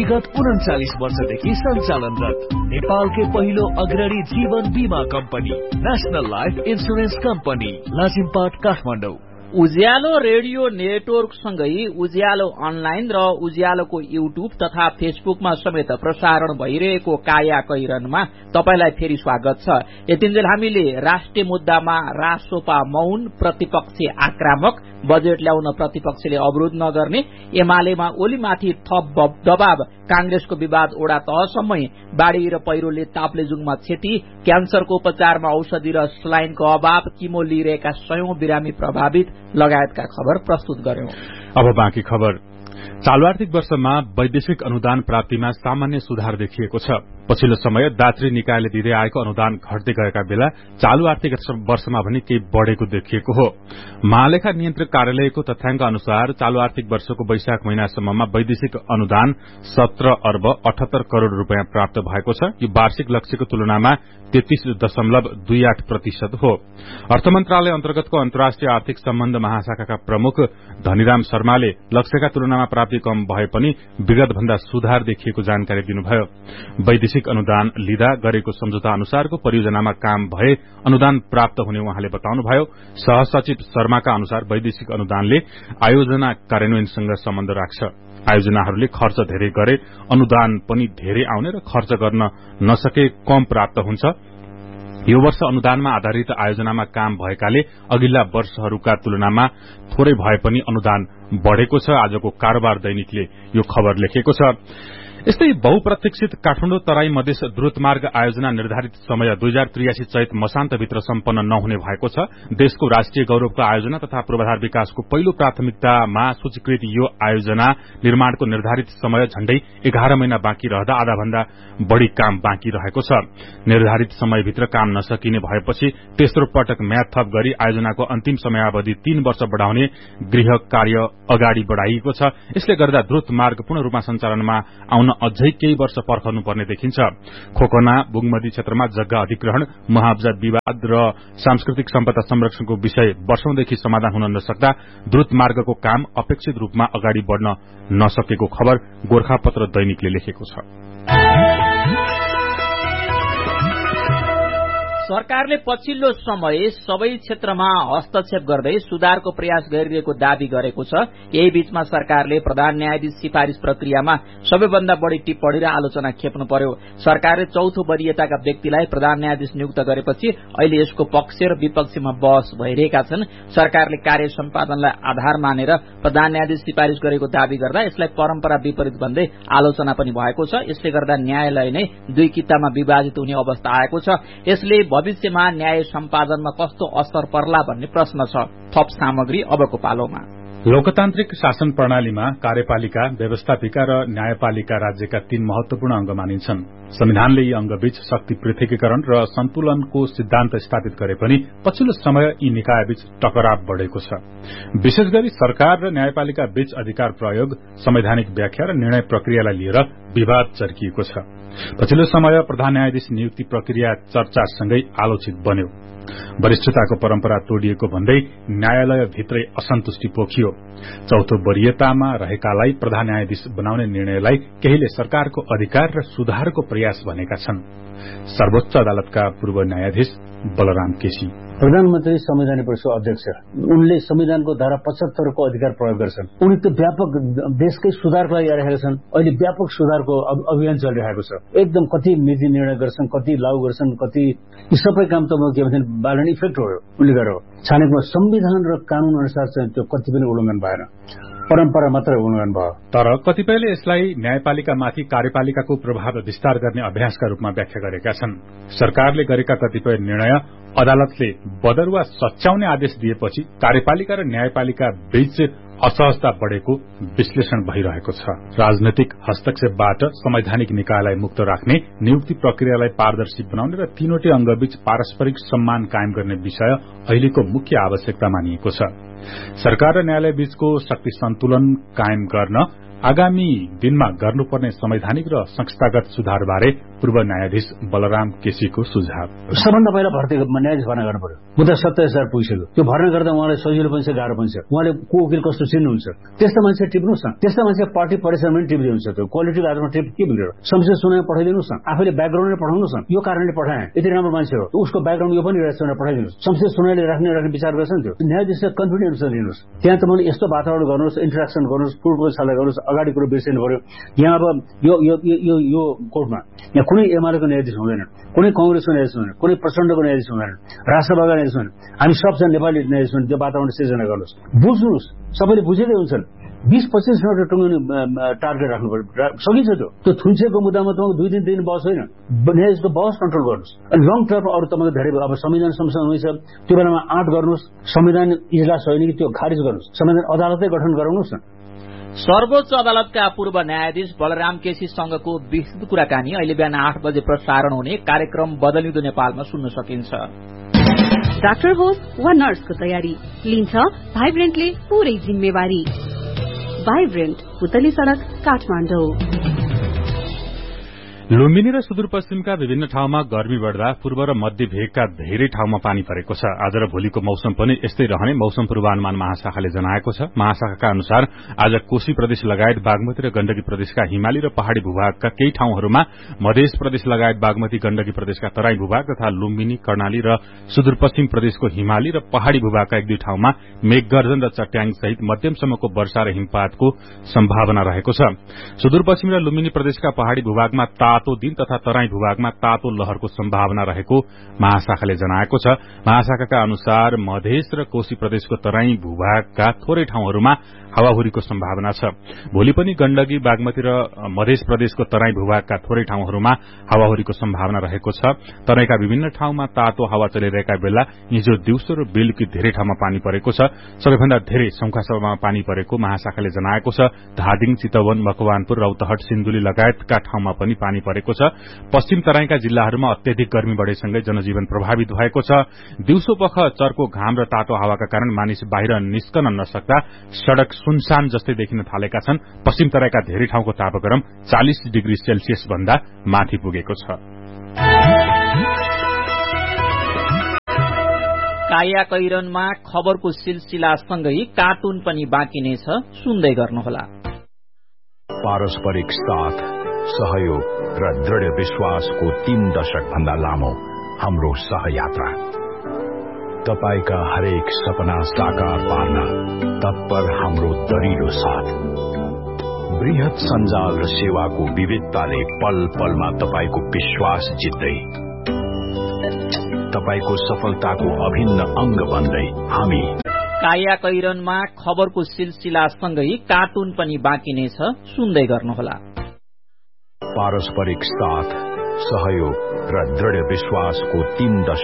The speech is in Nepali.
विगत 39 वर्षदेखि सञ्चालनरत नेपालकै पहिलो अग्रणी जीवन बीमा company national life insurance company Lazimpat Kathmandu. उज्यालो रेडियो नेटवर्क सँगै उज्यालो अनलाइन र उज्यालोको युट्युब तथा फेसबुकमा समेत प्रसारण भइरहेको काया कैरनमा तपाईलाई फेरि स्वागत छ। यतिन्जेल हामीले राष्ट्रिय मुद्दामा रासोपा मौन, प्रतिपक्षी आक्रामक, बजेट ल्याउन प्रतिपक्षले अवरोध नगर्ने, एमालेमा ओलीमाथि थप दबाव, कांग्रेसको विवाद ओडा तहसम्मै, बाढ़ी र पहिरोले ताप्लेजुङमा क्षति, क्यान्सरको उपचारमा औषधि र स्लाइनको अभाव, किमो लिइरहेका सयौं बिरामी प्रभावित लगायतका खबर प्रस्तुत गर्यौं। अब बाँकी खबर। चालू आर्थिक वर्षमा वैदेशिक अनुदान प्राप्तिमा सामान्य सुधार देखिएको छ। पछिल्लो समय दात्री निकायले दिँदै आएको अनुदान घट्दै गएका बेला चालू आर्थिक वर्षमा भने केही बढ़ेको देखिएको हो। महालेखा नियन्त्रक कार्यालयको तथ्याङ्क अनुसार चालू आर्थिक वर्षको वैशाख महिनासम्ममा वैदेशिक अनुदान 17 अर्ब 78 करोड़ रूपियाँ प्राप्त भएको छ। यो वार्षिक लक्ष्यको तुलनामा 33.28% हो। अर्थ मन्त्रालय अन्तर्गतको अन्तर्राष्ट्रिय आर्थिक सम्बन्ध महाशाखाका प्रमुख धनीराम शर्माले लक्ष्यका तुलनामा प्राप्ति कम भए पनि विगत भन्दा सुधार देखिएको जानकारी दिनुभयो। वैदेशिक अनुदान लिँदा गरेको सम्झौता अनुसारको परियोजनामा काम भए अनुदान प्राप्त हुने उहाँले बताउनुभयो। सहसचिव शर्माका अनुसार वैदेशिक अनुदानले आयोजना कार्यान्वयनसँग सम्बन्ध राख्छ। आयोजनाहरूले खर्च धेरै गरे अनुदान पनि धेरै आउने र खर्च गर्न नसके कम प्राप्त हुन्छ। यो वर्ष अनुदानमा आधारित आयोजनामा काम भएकाले अघिल्ला वर्षहरूका तुलनामा थोरै भए पनि अनुदान बढ़ेको छ। आजको कारोबार दैनिकले यो खबर लेखेको छ। यस्तै बहुप्रतीक्षित काठमाडौँ तराई मधेस द्रुतमार्ग आयोजना निर्धारित समय 2083 चैत मसान्तभित्र सम्पन्न नहुने भएको छ। देशको राष्ट्रिय गौरवको आयोजना तथा पूर्वाधार विकासको पहिलो प्राथमिकतामा सूचीकृत यो आयोजना निर्माणको निर्धारित समय झण्डै 11 महिना बाँकी रहँदा आधाभन्दा बढ़ी काम बाँकी रहेको छ। निर्धारित समयभित्र काम नसकिने भएपछि तेस्रो पटक म्याद थप गरी आयोजनाको अन्तिम समयावधि 3 वर्ष बढ़ाउने गृह कार्य अगाडि बढ़ाइएको छ। यसले गर्दा द्रुतमार्ग पूर्ण रूपमा सञ्चालनमा आउन अझै केही वर्ष पर्खनुपर्ने देखिन्छ। खोकना बुङमदी क्षेत्रमा जग्गा अधिग्रहण, मुआवजा विवाद र सांस्कृतिक सम्पदा संरक्षणको विषय वर्षौंदेखि समाधान हुन नसक्दा द्रुत मार्गको काम अपेक्षित रूपमा अगाडि बढ़न नसकेको खबर गोरखापत्र दैनिकले लेखेको छ। सरकारले पछिल्लो समय सबै क्षेत्रमा हस्तक्षेप गर्दै सुधारको प्रयास गरिरहेको दावी गरेको छ। यही बीचमा सरकारले प्रधान न्यायाधीश सिफारिश प्रक्रियामा सबैभन्दा बढ़ी टिप्पणी र आलोचना खेप्नु पर्यो। सरकारले चौथो वरियताका व्यक्तिलाई प्रधान न्यायाधीश नियुक्त गरेपछि अहिले यसको पक्ष र विपक्षमा बहस भइरहेका छन्। सरकारले कार्य सम्पादनलाई आधार मानेर प्रधान न्यायाधीश सिफारिश गरेको दावी गर्दा यसलाई परम्परा विपरीत भन्दै आलोचना पनि भएको छ। यसले गर्दा न्यायालय नै दुई कितामा विभाजित हुने अवस्था आएको छ। यसले भविष्यमा न्याय सम्पादनमा कस्तो असर पर्ला भन्ने प्रश्न छ। थप सामग्री अबको पालोमा। लोकतान्त्रिक शासन प्रणालीमा कार्यपालिका, व्यवस्थापिका र न्यायपालिका राज्यका 3 महत्वपूर्ण अंग मानिन्छन्। संविधानले यी अंगबीच शक्ति पृथकीकरण र सन्तुलनको सिद्धान्त स्थापित गरे पनि पछिल्लो समय यी निकायबीच टकराव बढ़ेको छ। विशेष गरी सरकार र न्यायपालिका बीच अधिकार प्रयोग, संवैधानिक व्याख्या र निर्णय प्रक्रियालाई लिएर विवाद चर्किएको छ। पछिल्लो समय प्रधान न्यायाधीश नियुक्ति प्रक्रिया चर्चासँगै आलोचित बन्यो। वरिष्ठताको परम्परा तोडिएको भन्दै न्यायालय भित्रै असन्तुष्टि पोखियो। चौथो वरियतामा रहेकालाई प्रधान न्यायाधीश बनाउने निर्णयलाई केहीले सरकारको अधिकार र सुधारको प्रयास भनेका छन्। सर्वोच्च अदालतका पूर्व न्यायाधीश बलराम केसी। प्रधानमन्त्री संवैधानिक परिषदको अध्यक्ष, उनले संविधानको धारा 75 को अधिकार प्रयोग गर्छन्। उनी त व्यापक देशकै सुधारको लागि आइरहेका छन्। अहिले व्यापक सुधारको अभियान चलिरहेको छ। एकदम कति नीति निर्णय गर्छन्, कति लागू गर्छन्, कति यी सबै काम त के भन्छन् बालन इफेक्ट हो। उनले गरेको छानेको संविधान र कानून अनुसार चाहिँ त्यो कति पनि उल्लङ्घन भएन, परम्परा मात्रै उल्लङ्घन भयो। तर कतिपयले यसलाई न्यायपालिकामाथि कार्यपालिकाको प्रभाव विस्तार गर्ने अभ्यासका रूपमा व्याख्या गरेका छन्। सरकारले गरेका कतिपय निर्णय अदालतले बदरुवा सच्याउने आदेश दिएपछि कार्यपालिका र न्यायपालिका बीच असहजता बढ़ेको विश्लेषण भइरहेको छ। राजनैतिक हस्तक्षेपबाट संवैधानिक निकायलाई मुक्त राख्ने, नियुक्ति प्रक्रियालाई पारदर्शी बनाउने र तीनवटै अंगबीच पारस्परिक सम्मान कायम गर्ने विषय अहिलेको मुख्य आवश्यकता मानिएको छ। सरकार र न्यायालय बीचको शक्ति सन्तुलन कायम गर्न आगामी दिनमा गर्नुपर्ने संवैधानिक र संस्थागत सुधारबारे पूर्व न्यायाधीश बलराम केसीको सुझाव। सबभन्दा पहिला न्यायाधीश भर्ना गर्नु पर्यो। मुद्दा 27,000 पुगिसक्यो। त्यो भर्ना गर्दा उहाँलाई सजिलो पनि छ, गाह्रो पनि छ। उहाँले को वकिल कस्तो चिन्नुहुन्छ, त्यस्ता मान्छे टिप्नुहोस् न। त्यस्ता मान्छे पार्टी परेसम्म पनि टिपिदिनुहुन्छ। त्यो क्वालिटीको आधारमा टिप के बिग्रियो? समस्या सुनाइ पठाइदिनुहोस् न। आफैले ब्याकग्राउन्डले पठाउनुहोस् न। यो कारणले पठाए, यति राम्रो मान्छे हो, उसको ब्याकग्राउन्ड यो पनि रहेछ भनेर पठाइदिनुहोस्। समस्या सुनाइले राख्ने विचार गर्छ नि। त्यो न्यायाधीशले कन्फिडेन्स लिनुहोस्। त्यहाँ तपाईले यस्तो वातावरण गर्नुहोस्, इन्टरेक्सन गर्नुहोस्, फुलको छाला गर्नुहोस्, अगाडि कुरो बिर्सिनु पर्यो। यहाँ अब यो कोर्टमा यहाँ कुनै एमालेको न्यायाधीश हुँदैन, कुनै कंग्रेसको न्यायाधीश हुँदैन, कुनै प्रचण्डको न्यायाधीश हुँदैन, राष्ट्रवादीको न्यायाधीश हुँदैन। हामी सबजना नेपाली न्यायाधीश हुन्। त्यो वातावरण सिर्जना गर्नुहोस्, बुझ्नुहोस्। सबैले बुझेकै हुन्छन्। 20-25 मिनट टुङ्गाउने टार्गेट राख्नु पर्यो। सकिन्छ त्यो थुन्सेको मुद्दामा तपाईँको 2 दिन बहस होइन, न्यायाधीशको बहस कन्ट्रोल गर्नुहोस्। अनि लङ टर्म अरू तपाईँको धेरै अब संविधान संशोधन हुँदैछ, त्यो बेलामा आँट गर्नुहोस्। संविधान इजलास होइन कि त्यो खारिज गर्नुहोस्, संविधान अदालतै गठन गराउनुहोस् न। सर्वोच्च अदालतका पूर्व न्यायाधीश बलराम केसीसँगको विस्तृत कुराकानी अहिले बिहान 8 बजे प्रसारण हुने कार्यक्रम बदलिँदो नेपालमा सुन्न सकिन्छ। डाक्टर होस् वा नर्सको तयारी लिन्छ भाइब्रेन्टले पूरै जिम्मेवारी। भाइब्रेन्ट, पुतली सड़क, काठमाडौँ। लुम्बिनी र सुदूरपश्चिमका विभिन्न ठाउँमा गर्मी बढ़दा पूर्व र मध्य भेगका धेरै ठाउँमा पानी परेको छ। आज र भोलिको मौसम पनि यस्तै रहने मौसम पूर्वानुमान महाशाखाले जनाएको छ। महाशाखाका अनुसार आज कोशी प्रदेश लगायत बागमती र गण्डकी प्रदेशका हिमाली र पहाड़ी भूभागका केही ठाउँहरूमा, मध्य प्रदेश लगायत बागमती गण्डकी प्रदेशका तराई भूभाग तथा लुम्बिनी, कर्णाली र सुदूरपश्चिम प्रदेशको हिमाली र पहाड़ी भूभागका 1-2 ठाउँमा मेघगर्जन र चट्याङ सहित मध्यमसम्मको वर्षा र हिमपातको सम्भावना रहेको छ। सुदूरपश्चिम र लुम्बिनी प्रदेशका पहाड़ी भूभागमा तातो दिन तथा तराई भूभागमा तातो लहरको सम्भावना रहेको महाशाखाले जनाएको छ। महाशाखाका अनुसार मधेस र कोशी प्रदेशको तराई भूभागका थोरै ठाउँहरूमा हावाहुरीको सम्भावना छ। भोलि पनि गण्डकी, बागमती र मधेस प्रदेशको तराई भूभागका थोरै ठाउँहरूमा हावाहुरीको सम्भावना रहेको छ। तराईका विभिन्न ठाउँमा तातो हावा चलिरहेका बेला हिजो दिउँसो र बेलुकी धेरै ठाउँमा पानी परेको छ। सबैभन्दा धेरै सौखासभामा पानी परेको महाशाखाले जनाएको छ। धादिङ, चितवन, मकवानपुर, रौतहट, सिन्धुली लगायतका ठाउँमा पनि पानी परेको छ। पश्चिम तराईका जिल्लाहरूमा अत्यधिक गर्मी बढेसँगै जनजीवन प्रभावित भएको छ। दिउँसोपख चर्को घाम र तातो हावाका कारण मानिस बाहिर निस्कन नसक्दा सड़क सुनसान जस्तै देखिन थालेका छन्। पश्चिम तराईका धेरै ठाउँको तापक्रम 40 डिग्री सेल्सियस भन्दा माथि पुगेको छ। काया कैरनमा खबरको सिलसिलासँगै कार्टुन पनि बाँकी नै छ, सुन्दै गर्नुहोला। पारस्परिक साथ, सहयोग र दृढ़ विश्वासको 3 दशक भन्दा लामो हाम्रो सहयात्रा, तपाईका हरेक सपना साकार पार्न तत्पर हाम्रो दरिलो साथ, बृहत सञ्जाल र सेवाको विविधताले पल पलमा तपाईको विश्वास जित्दै, तपाईको सफलताको अभिन्न अंग बन्दै हामी काया कैरनमा खबरको सिलसिलासँगै कार्टुन पनि बाँकी नै छ, सुन्दै गर्नुहोला। पारस्परिक साथ, सहयोग र दृढ़ विश्वासको 3 दशक